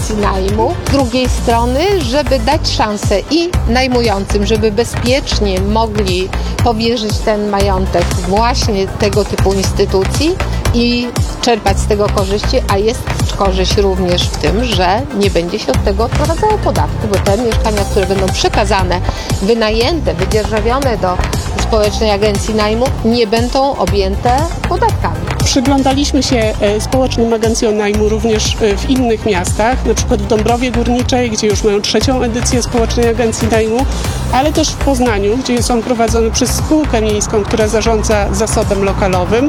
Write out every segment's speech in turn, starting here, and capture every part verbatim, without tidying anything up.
agencji najmu. Z drugiej strony, żeby dać szansę i najmującym, żeby bezpiecznie mogli powierzyć ten majątek właśnie tego typu instytucji i czerpać z tego korzyści, a jest korzyść również w tym, że nie będzie się od tego odprowadzało podatku, bo te mieszkania, które będą przekazane, wynajęte, wydzierżawione do społecznej agencji najmu, nie będą objęte podatkami. Przyglądaliśmy się społecznym agencjom najmu również w innych miastach, na przykład w Dąbrowie Górniczej, gdzie już mają trzecią edycję społecznej agencji najmu, ale też w Poznaniu, gdzie są prowadzone przez spółkę miejską, która zarządza zasobem lokalowym.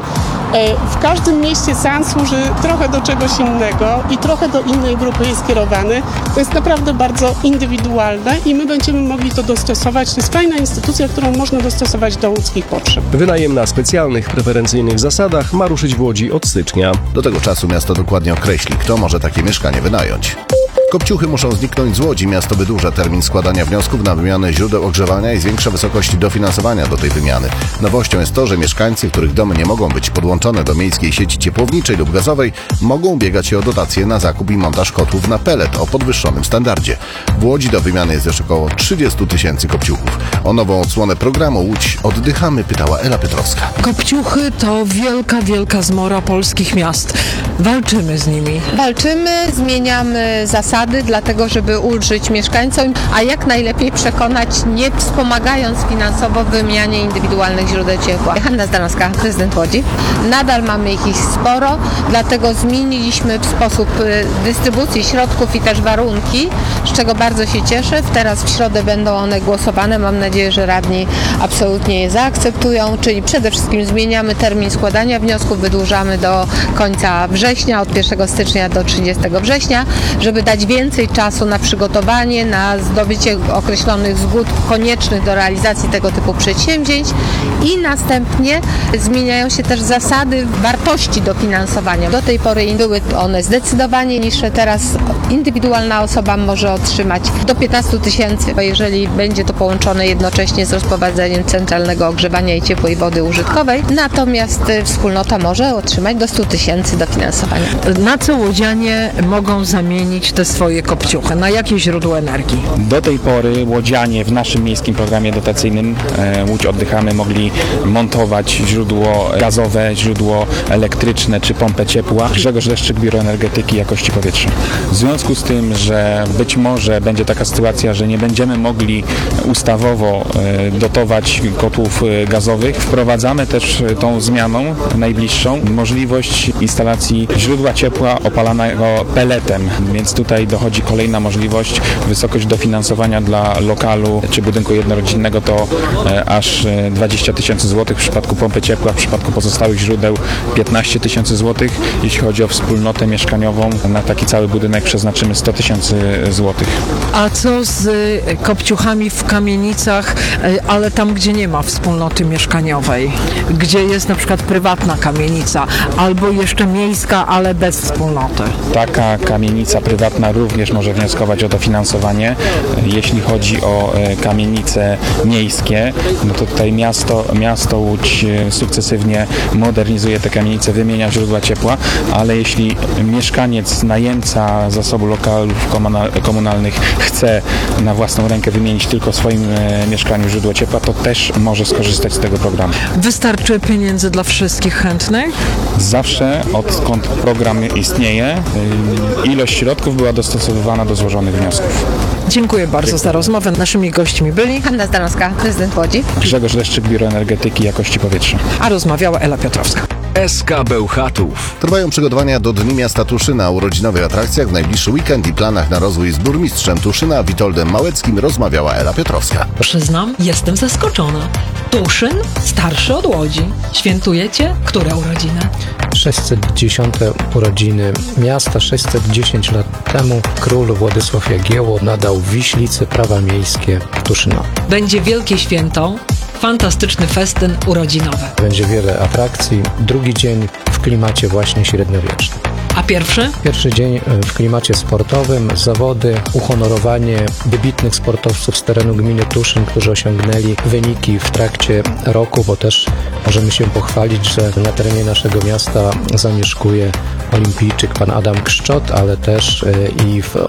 W każdym mieście SAN służy trochę do czegoś innego i trochę do innej grupy jest skierowany. To jest naprawdę bardzo indywidualne i my będziemy mogli to dostosować. To jest fajna instytucja, którą można dostosować do łódzkich potrzeb. Wynajem na specjalnych, preferencyjnych zasadach ma ruszyć w Łodzi od stycznia. Do tego czasu miasto dokładnie określi, kto może takie mieszkanie wynająć. Kopciuchy muszą zniknąć z Łodzi. Miasto wydłuża termin składania wniosków na wymianę źródeł ogrzewania i zwiększa wysokość dofinansowania do tej wymiany. Nowością jest to, że mieszkańcy, których domy nie mogą być podłączone do miejskiej sieci ciepłowniczej lub gazowej, mogą ubiegać się o dotacje na zakup i montaż kotłów na pelet o podwyższonym standardzie. W Łodzi do wymiany jest już około trzydzieści tysięcy kopciuchów. O nową odsłonę programu Łódź oddychamy pytała Ela Piotrowska. Kopciuchy to wielka, wielka zmora polskich miast. Walczymy z nimi. Walczymy, zmieniamy zasady, dlatego żeby ulżyć mieszkańcom, a jak najlepiej przekonać, nie wspomagając finansowo w wymianie indywidualnych źródeł ciepła. Hanna Zdanowska, prezydent Łodzi. Nadal mamy ich sporo, dlatego zmieniliśmy sposób dystrybucji środków i też warunki, z czego bardzo się cieszę. Teraz w środę będą one głosowane. Mam nadzieję, że radni absolutnie je zaakceptują, czyli przede wszystkim zmieniamy termin składania wniosków, wydłużamy do końca września, od pierwszego stycznia do trzydziestego września, żeby dać więcej czasu na przygotowanie, na zdobycie określonych zgód koniecznych do realizacji tego typu przedsięwzięć i następnie zmieniają się też zasady wartości dofinansowania. Do tej pory były one zdecydowanie niższe, teraz indywidualna osoba może otrzymać do piętnaście tysięcy, jeżeli będzie to połączone jednocześnie z rozprowadzeniem centralnego ogrzewania i ciepłej wody użytkowej, natomiast wspólnota może otrzymać do stu tysięcy dofinansowania. Na co łodzianie mogą zamienić te swoje kopciuchy? Na jakie źródło energii? Do tej pory łodzianie w naszym miejskim programie dotacyjnym e, Łódź Oddychamy mogli montować źródło gazowe, źródło elektryczne czy pompę ciepła. Grzegorz Leszczyk, Biuro Energetyki i Jakości Powietrza. W związku z tym, że być może będzie taka sytuacja, że nie będziemy mogli ustawowo e, dotować kotłów gazowych, wprowadzamy też tą zmianą najbliższą możliwość instalacji źródła ciepła opalanego peletem, więc tutaj dochodzi kolejna możliwość, wysokość dofinansowania dla lokalu czy budynku jednorodzinnego to e, aż dwadzieścia tysięcy złotych, w przypadku pompy ciepła, w przypadku pozostałych źródeł piętnaście tysięcy złotych. Jeśli chodzi o wspólnotę mieszkaniową, na taki cały budynek przeznaczymy sto tysięcy złotych. A co z kopciuchami w kamienicach, ale tam, gdzie nie ma wspólnoty mieszkaniowej? Gdzie jest na przykład prywatna kamienica albo jeszcze miejska, ale bez wspólnoty? Taka kamienica prywatna również może wnioskować o dofinansowanie. Jeśli chodzi o kamienice miejskie, no to tutaj miasto, miasto Łódź sukcesywnie modernizuje te kamienice, wymienia źródła ciepła, ale jeśli mieszkaniec, najemca zasobu lokalów komunalnych chce na własną rękę wymienić tylko w swoim mieszkaniu źródło ciepła, to też może skorzystać z tego programu. Wystarczy pieniędzy dla wszystkich chętnych? Zawsze, odkąd program istnieje, ilość środków była dostosowywana do złożonych wniosków. Dziękuję bardzo za rozmowę. Naszymi gośćmi byli Hanna Zdanowska, prezydent Łodzi. Grzegorz Leszczyk, Biuro Energetyki i Jakości Powietrza. A rozmawiała Ela Piotrowska. S K Bełchatów. Trwają przygotowania do Dni Miasta Tuszyna. O urodzinowych atrakcjach w najbliższy weekend i planach na rozwój z burmistrzem Tuszyna Witoldem Małeckim rozmawiała Ela Piotrowska. Przyznam, jestem zaskoczona. Tuszyn starszy od Łodzi. Świętujecie które urodziny? sześćset dziesiąte urodziny miasta. sześćset dziesięć lat temu król Władysław Jagiełło nadał Wiślicy prawa miejskie Tuszynowi. Będzie wielkie święto, fantastyczny festyn urodzinowy. Będzie wiele atrakcji. Drugi dzień w klimacie właśnie średniowiecznym. A pierwszy? Pierwszy dzień w klimacie sportowym, zawody, uhonorowanie wybitnych sportowców z terenu gminy Tuszyn, którzy osiągnęli wyniki w trakcie roku, bo też możemy się pochwalić, że na terenie naszego miasta zamieszkuje olimpijczyk pan Adam Kszczot, ale też i w